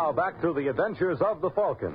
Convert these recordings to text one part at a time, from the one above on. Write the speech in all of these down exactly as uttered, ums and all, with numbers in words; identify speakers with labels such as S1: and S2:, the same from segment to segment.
S1: Now back to the adventures of the Falcon.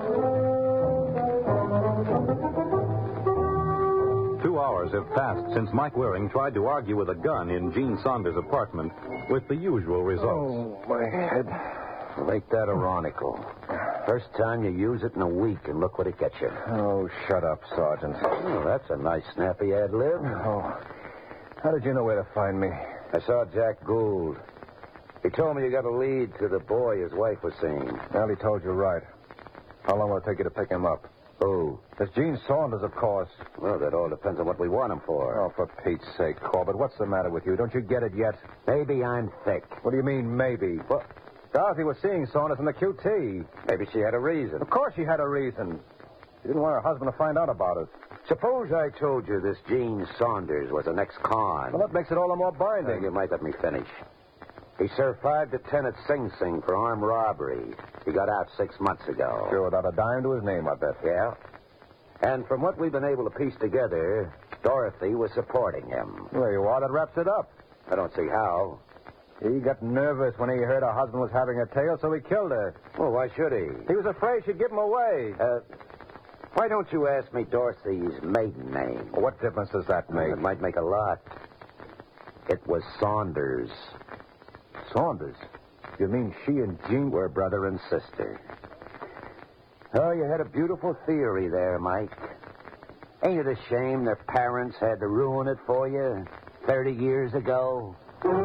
S1: Two hours have passed since Mike Waring tried to argue with a gun in Gene Saunders' apartment with the usual results.
S2: Oh, my head.
S3: Make that ironical. First time you use it in a week, and look what it gets you.
S2: Oh, shut up, Sergeant.
S3: Oh, that's a nice snappy ad lib.
S2: Oh. How did you know where to find me?
S3: I saw Jack Gould. He told me you got a lead to the boy his wife was seeing.
S2: Well, he told you right. How long will it take you to pick him up?
S3: Who?
S2: This Gene Saunders, of course.
S3: Well, that all depends on what we want him for.
S2: Oh, for Pete's sake, Corbett, what's the matter with you? Don't you get it yet?
S3: Maybe I'm thick.
S2: What do you mean, maybe? Well, Dorothy was seeing Saunders in the Q T.
S3: Maybe she had a reason.
S2: Of course she had a reason. She didn't want her husband to find out about it.
S3: Suppose I told you this Gene Saunders was an ex-con.
S2: Well, that makes it all the more binding.
S3: Uh, you might let me finish. He served five to ten at Sing Sing for armed robbery. He got out six months ago.
S2: Sure, without a dime to his name, I bet.
S3: Yeah. And from what we've been able to piece together, Dorothy was supporting him.
S2: There you are. That wraps it up.
S3: I don't see how.
S2: He got nervous when he heard her husband was having a tail, so he killed her.
S3: Well, why should he?
S2: He was afraid she'd give him away.
S3: Uh, why don't you ask me Dorothy's maiden name?
S2: Well, what difference does that make?
S3: It might make a lot. It was Saunders.
S2: Saunders? You mean she and Gene
S3: were brother and sister? Oh, you had a beautiful theory there, Mike. Ain't it a shame their parents had to ruin it for you thirty years ago?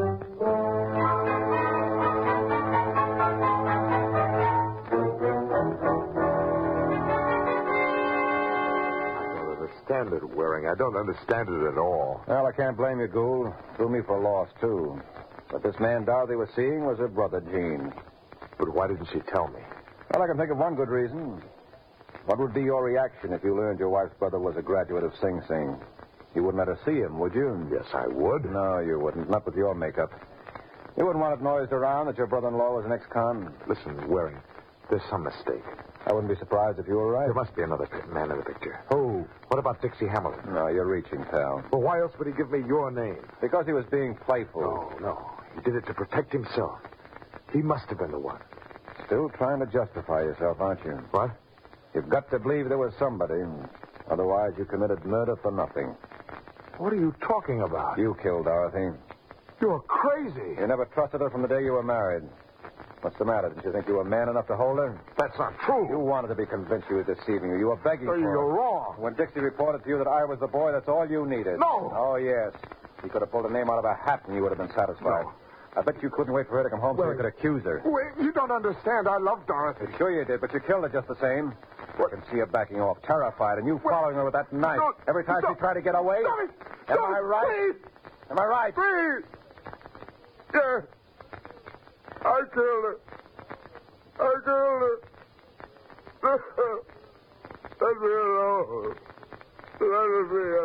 S4: Understand it, Waring. I don't understand it at all.
S2: Well, I can't blame you, Gould. Threw me for loss, too. But this man Dorothy was seeing was her brother, Gene.
S4: But why didn't she tell me?
S2: Well, I can think of one good reason. What would be your reaction if you learned your wife's brother was a graduate of Sing Sing? You wouldn't let her see him, would you?
S4: Yes, I would.
S2: No, you wouldn't. Not with your makeup. You wouldn't want it noised around that your brother-in-law was an ex-con.
S4: Listen, Waring, there's some mistake.
S2: I wouldn't be surprised if you were right.
S4: There must be another man in the picture.
S2: Who?
S4: What about Dixie Hamilton?
S2: No, you're reaching, pal.
S4: Well, why else would he give me your name?
S2: Because he was being playful.
S4: No, no. He did it to protect himself. He must have been the one.
S2: Still trying to justify yourself, aren't you?
S4: What?
S2: You've got to believe there was somebody. Otherwise, you committed murder for nothing.
S4: What are you talking about?
S2: You killed Dorothy.
S4: You're crazy.
S2: You never trusted her from the day you were married. What's the matter? Didn't you think you were man enough to hold her?
S4: That's not true.
S2: You wanted to be convinced she was deceiving you. You were begging
S4: Oh,
S2: for
S4: you're
S2: it.
S4: wrong.
S2: When Dixie reported to you that I was the boy, that's all you needed.
S4: No.
S2: Oh, yes. He could have pulled a name out of a hat and you would have been satisfied.
S4: No.
S2: I bet you couldn't wait for her to come home so
S4: Well,
S2: you could accuse her.
S4: Wait, you don't understand. I love Dorothy.
S2: Sure you did, but you killed her just the same.
S4: What?
S2: I can see her backing off, terrified, and you
S4: Well,
S2: following her with that knife.
S4: don't-
S2: Every time
S4: don't-
S2: she tried to get away.
S4: Stop it.
S2: Am
S4: Stop
S2: I
S4: it,
S2: right?
S4: Please.
S2: Am I right?
S4: Please. Yeah. I killed her. I killed her. Let me alone. Let me alone.